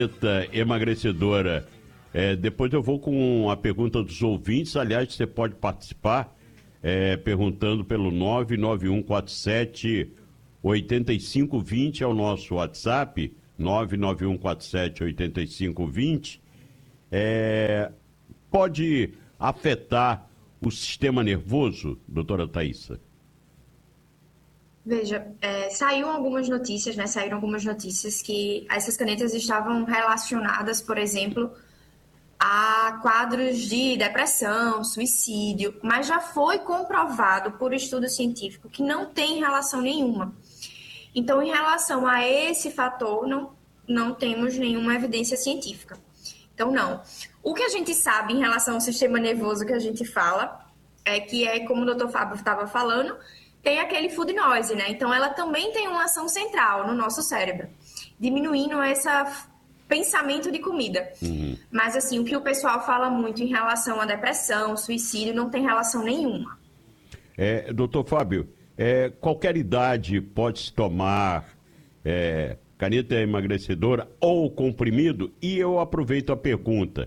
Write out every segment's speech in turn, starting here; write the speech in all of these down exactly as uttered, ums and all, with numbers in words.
Emagrecedora. É, depois eu vou com a pergunta dos ouvintes. Aliás, você pode participar é, perguntando pelo nove nove um quatro sete oito cinco dois zero, é o nosso WhatsApp, nove nove um quatro sete oito cinco dois zero. É, pode afetar o sistema nervoso, doutora Thaísa? Veja, é, saiu algumas notícias, né? Saíram algumas notícias que essas canetas estavam relacionadas, por exemplo, a quadros de depressão, suicídio, mas já foi comprovado por estudo científico que não tem relação nenhuma. Então, em relação a esse fator, não, não temos nenhuma evidência científica. Então, não. O que a gente sabe em relação ao sistema nervoso que a gente fala é que é, como o doutor Fábio estava falando, tem aquele food noise, né? Então, ela também tem uma ação central no nosso cérebro, diminuindo esse pensamento de comida. Uhum. Mas, assim, o que o pessoal fala muito em relação à depressão, suicídio, não tem relação nenhuma. É, doutor Fábio, é, qualquer idade pode se tomar é, caneta emagrecedora ou comprimido? E eu aproveito a pergunta.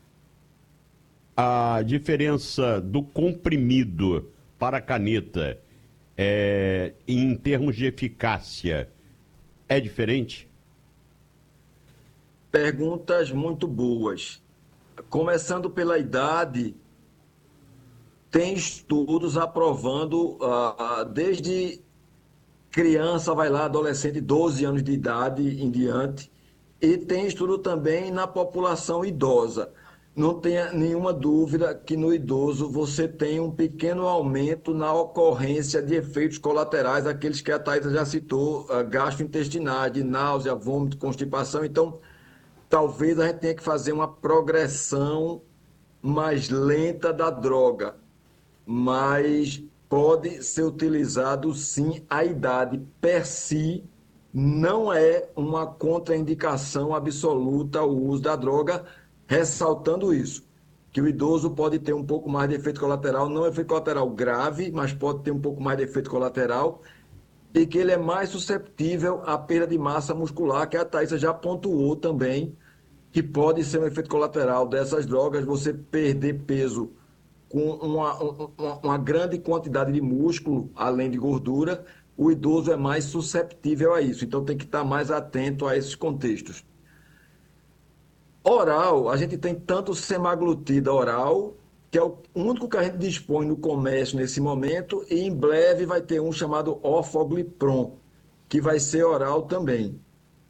A diferença do comprimido para a caneta é, em termos de eficácia é diferente? Perguntas muito boas. Começando pela idade, tem estudos aprovando, uh, desde criança, vai lá, adolescente, doze anos de idade em diante, e tem estudo também na população idosa. Não tenha nenhuma dúvida que no idoso você tem um pequeno aumento na ocorrência de efeitos colaterais, aqueles que a Thaisa já citou, uh, gastrointestinais, de náusea, vômito, constipação. Então, talvez a gente tenha que fazer uma progressão mais lenta da droga, mas pode ser utilizado sim. A idade per si não é uma contraindicação absoluta ao uso da droga, ressaltando isso, que o idoso pode ter um pouco mais de efeito colateral, não efeito colateral grave, mas pode ter um pouco mais de efeito colateral, e que ele é mais susceptível à perda de massa muscular, que a Thaisa já pontuou também, que pode ser um efeito colateral dessas drogas, você perder peso com uma, uma, uma grande quantidade de músculo, além de gordura. O idoso é mais susceptível a isso, então tem que estar mais atento a esses contextos. Oral, a gente tem tanto semaglutida oral, que é o único que a gente dispõe no comércio nesse momento, e em breve vai ter um chamado Orforglipron, que vai ser oral também.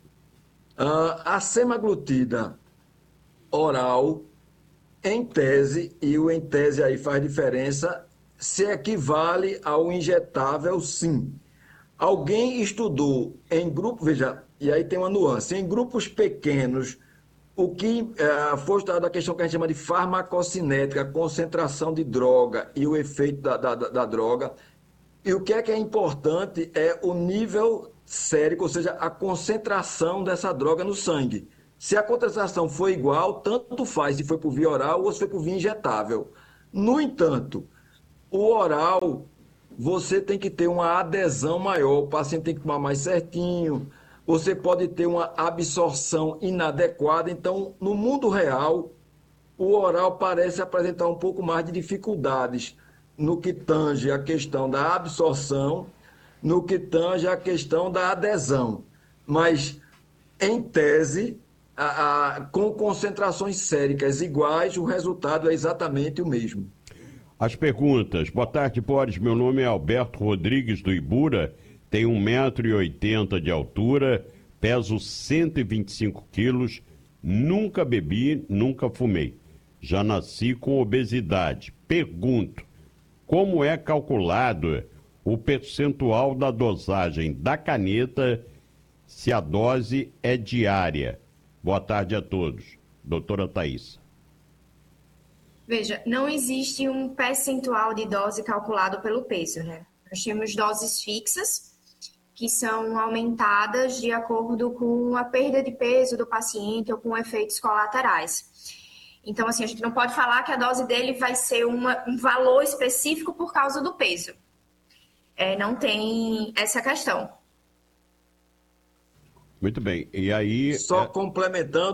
Uh, a semaglutida oral, em tese, e o em tese aí faz diferença, se equivale ao injetável, sim. Alguém estudou em grupo, veja, e aí tem uma nuance, em grupos pequenos, o que é, foi estudado a questão que a gente chama de farmacocinética, a concentração de droga e o efeito da, da, da droga. E o que é que é importante é o nível sérico, ou seja, a concentração dessa droga no sangue. Se a concentração for igual, tanto faz se foi por via oral ou se foi por via injetável. No entanto, o oral, você tem que ter uma adesão maior, o paciente tem que tomar mais certinho, você pode ter uma absorção inadequada. Então, no mundo real, o oral parece apresentar um pouco mais de dificuldades no que tange a questão da absorção, no que tange a questão da adesão. Mas, em tese, a, a, com concentrações séricas iguais, o resultado é exatamente o mesmo. As perguntas. Boa tarde, Boris. Meu nome é Alberto Rodrigues do Ibura, tenho um metro e oitenta de altura, peso cento e vinte e cinco quilos, nunca bebi, nunca fumei. Já nasci com obesidade. Pergunto, como é calculado o percentual da dosagem da caneta se a dose é diária? Boa tarde a todos. Doutora Thaísa. Veja, não existe um percentual de dose calculado pelo peso, né? Nós temos doses fixas, que são aumentadas de acordo com a perda de peso do paciente ou com efeitos colaterais. Então, assim, a gente não pode falar que a dose dele vai ser uma, um valor específico por causa do peso. É, não tem essa questão. Muito bem. E aí... Só é... complementando,